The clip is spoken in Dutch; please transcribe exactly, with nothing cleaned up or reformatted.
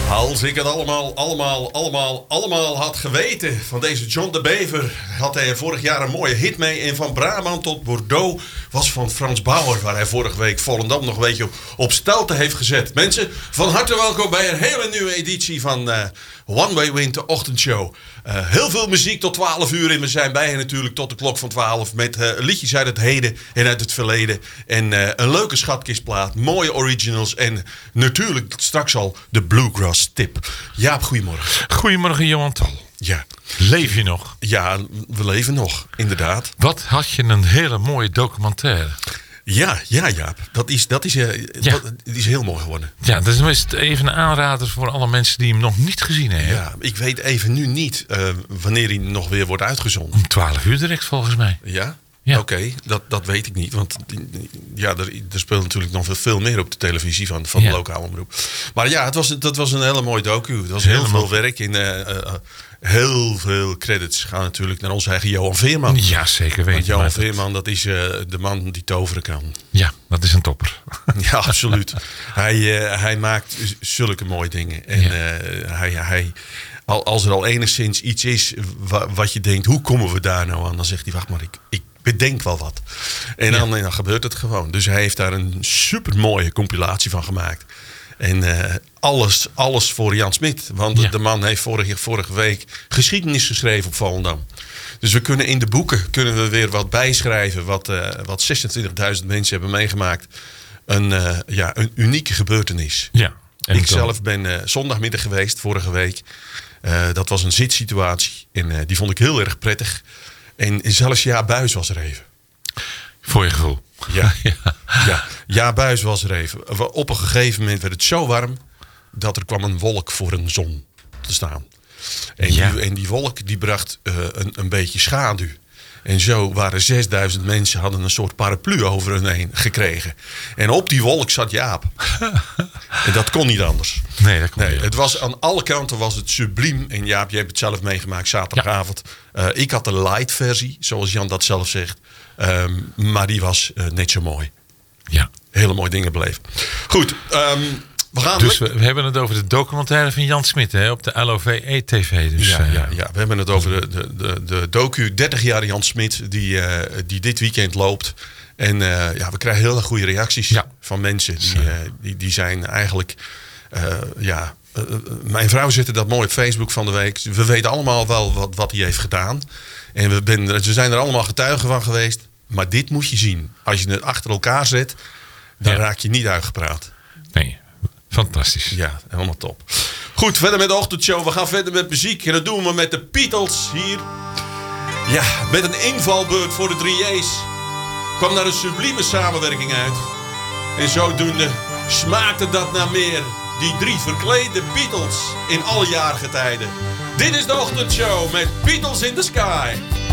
Als ik het allemaal, allemaal, allemaal, allemaal had geweten van deze John de Bever, had hij vorig jaar een mooie hit mee. En van Brabant tot Bordeaux was van Frans Bauer, waar hij vorige week Volendam nog een beetje op, op stelte heeft gezet. Mensen, van harte welkom bij een hele nieuwe editie van uh, One Way Wind, de ochtendshow. Uh, heel veel muziek tot twaalf uur en we zijn bij je natuurlijk tot de klok van twaalf met uh, liedjes uit het heden en uit het verleden. En uh, een leuke schatkistplaat, mooie originals en natuurlijk straks al de Bluegrass tip. Jaap, goedemorgen. Goedemorgen, Johan Tal. Ja. Leef je nog? Ja, we leven nog, inderdaad. Wat had je een hele mooie documentaire. Ja, ja, Jaap. Dat is, dat is, uh, Ja. dat, die is heel mooi geworden. Ja, dat is best even een aanrader voor alle mensen die hem nog niet gezien hebben. Ja, ik weet even nu niet uh, wanneer hij nog weer wordt uitgezonden. Om twaalf uur direct volgens mij. Ja? Ja. Oké, okay, dat, dat weet ik niet. Want ja, er, er speelt natuurlijk nog veel, veel meer op de televisie van, van de Ja. lokale omroep. Maar ja, het was, dat was een hele mooie docu. Het was heel Helemaal. veel werk. En uh, uh, heel veel credits gaan natuurlijk naar onze eigen Johan Veerman. Ja, zeker weten. Want Johan maar dat- Veerman, dat is uh, de man die toveren kan. Ja, dat is een topper. Ja, absoluut. hij, uh, hij maakt zulke mooie dingen. En Ja. uh, hij... hij al, als er al enigszins iets is wa, wat je denkt, hoe komen we daar nou aan? Dan zegt hij, wacht maar, ik, ik bedenk wel wat. En dan, en dan gebeurt het gewoon. Dus hij heeft daar een super mooie compilatie van gemaakt. En uh, alles, alles voor Jan Smit. Want Ja. de man heeft vorige, vorige week geschiedenis geschreven op Volendam. Dus we kunnen in de boeken kunnen we weer wat bijschrijven. Wat, uh, wat zesentwintigduizend mensen hebben meegemaakt. Een, uh, ja, een unieke gebeurtenis. Ja. En Ik dan- zelf ben uh, zondagmiddag geweest, vorige week. Uh, dat was een zitsituatie. En uh, die vond ik heel erg prettig. En zelfs Ja Buis was er even. Voor je gevoel. Ja, ja. ja. Ja Buis was er even. Op een gegeven moment werd het zo warm dat er kwam een wolk voor een zon te staan. En, Ja. die, en die wolk die bracht uh, een, een beetje schaduw. En zo waren zesduizend mensen hadden een soort paraplu over hun heen gekregen. En op die wolk zat Jaap. En dat kon niet anders. Nee, dat komt Nee, niet. het was, aan alle kanten was het subliem. En Jaap, je hebt het zelf meegemaakt zaterdagavond. Uh, ik had de light versie, zoals Jan dat zelf zegt. Um, maar die was uh, net zo mooi. Ja. Hele mooie dingen beleefd. Goed, um, we gaan... Dus we, we hebben het over de documentaire van Jan Smit hè, op de L O V E-T V. Dus, Ja, uh, ja, ja, we hebben het over de, de, de, de docu dertig jaar Jan Smit die, uh, die dit weekend loopt. En uh, ja, we krijgen heel erg goede reacties Ja. van mensen. Die, uh, die, die zijn eigenlijk... Uh, ja, uh, mijn vrouw zette dat mooi op Facebook van de week. We weten allemaal wel wat, wat hij heeft gedaan. En we, ben, we zijn er allemaal getuigen van geweest. Maar dit moet je zien. Als je het achter elkaar zet, dan Ja. raak je niet uitgepraat. Nee, fantastisch. Ja, helemaal top. Goed, verder met de ochtendshow. We gaan verder met muziek. En dat doen we met de Beatles hier. Ja, met een invalbeurt voor de drie J's. Kwam daar een sublieme samenwerking uit. En zodoende smaakte dat naar meer. Die drie verklede Beatles in alle jaargetijden. Dit is de ochtendshow met Beatles in the Sky.